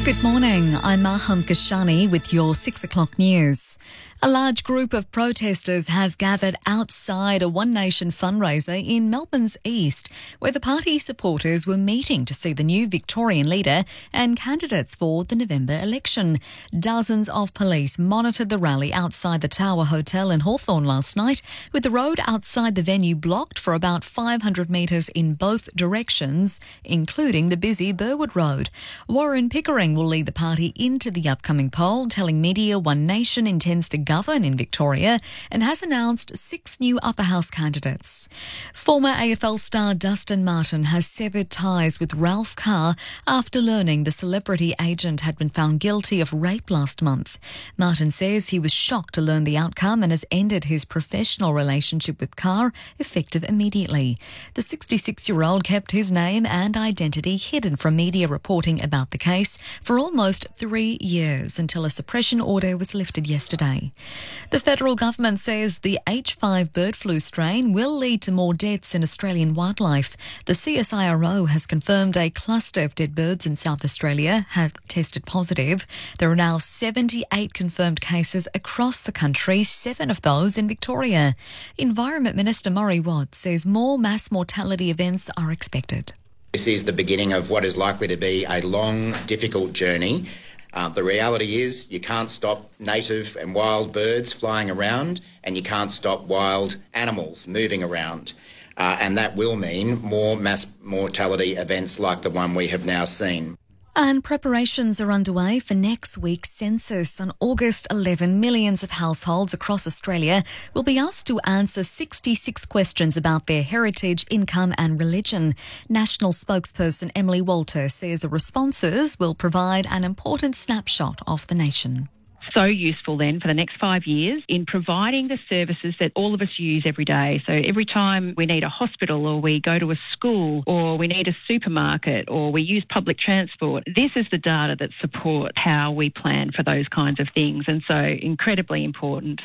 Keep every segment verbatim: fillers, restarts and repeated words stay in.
Good morning, I'm Maham Kashani with your six o'clock news. A large group of protesters has gathered outside a One Nation fundraiser in Melbourne's east, where the party supporters were meeting to see the new Victorian leader and candidates for the November election. Dozens of police monitored the rally outside the Tower Hotel in Hawthorn last night, with the road outside the venue blocked for about five hundred metres in both directions, including the busy Burwood Road. Warren Pickering will lead the party into the upcoming poll, telling media One Nation intends to govern in Victoria and has announced six new upper house candidates. Former A F L star Dustin Martin has severed ties with Ralph Carr after learning the celebrity agent had been found guilty of rape last month. Martin says he was shocked to learn the outcome and has ended his professional relationship with Carr, effective immediately. The sixty-six-year-old kept his name and identity hidden from media reporting about the case for almost three years until a suppression order was lifted yesterday. The federal government says the H five bird flu strain will lead to more deaths in Australian wildlife. The C S I R O has confirmed a cluster of dead birds in South Australia have tested positive. There are now seventy-eight confirmed cases across the country, seven of those in Victoria. Environment Minister Murray Watt says more mass mortality events are expected. This is the beginning of what is likely to be a long, difficult journey. Uh, the reality is you can't stop native and wild birds flying around, and you can't stop wild animals moving around. Uh, and that will mean more mass mortality events like the one we have now seen. And preparations are underway for next week's census. On August eleventh, millions of households across Australia will be asked to answer sixty-six questions about their heritage, income and religion. National spokesperson Emily Walter says the responses will provide an important snapshot of the nation. So useful then for the next five years in providing the services that all of us use every day. So every time we need a hospital or we go to a school or we need a supermarket or we use public transport, this is the data that supports how we plan for those kinds of things, and so incredibly important.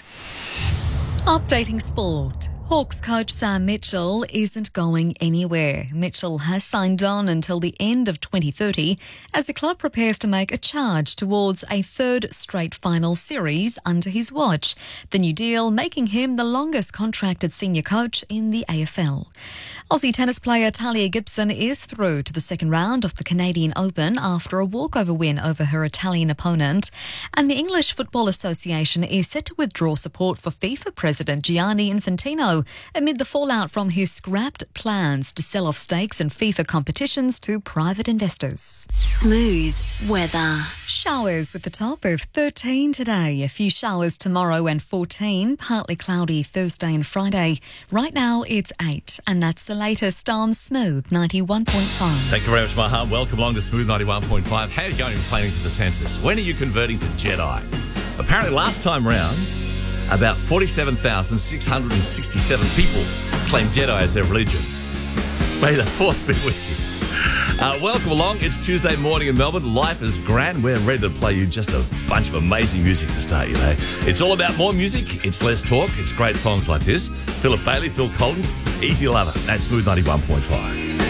Updating sport. Hawks coach Sam Mitchell isn't going anywhere. Mitchell has signed on until the end of twenty thirty as the club prepares to make a charge towards a third straight final series under his watch. The new deal making him the longest contracted senior coach in the A F L. Aussie tennis player Talia Gibson is through to the second round of the Canadian Open after a walkover win over her Italian opponent. And the English Football Association is set to withdraw support for FIFA President Gianni Infantino amid the fallout from his scrapped plans to sell off stakes in FIFA competitions to private investors. Smooth weather. Showers with the top of thirteen today. A few showers tomorrow and fourteen. Partly cloudy Thursday and Friday. Right now it's eight. And that's the latest on Smooth ninety-one point five. Thank you very much, Maham. Welcome along to Smooth ninety-one point five. How are you going in planning for the census? When are you converting to Jedi? Apparently last time round, about forty-seven thousand six hundred sixty-seven people claim Jedi as their religion. May the force be with you. Uh, welcome along. It's Tuesday morning in Melbourne. Life is grand. We're ready to play you just a bunch of amazing music to start your day. It's all about more music. It's less talk. It's great songs like this. Philip Bailey, Phil Collins, Easy Lover. That's Smooth ninety-one point five.